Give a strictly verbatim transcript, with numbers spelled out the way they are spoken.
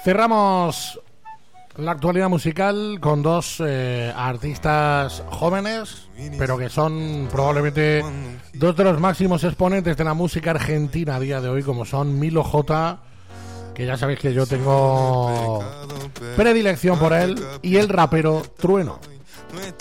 Cerramos la actualidad musical con dos eh, artistas jóvenes, pero que son probablemente dos de los máximos exponentes de la música argentina a día de hoy, como son Milo J, que ya sabéis que yo tengo predilección por él, y el rapero Trueno.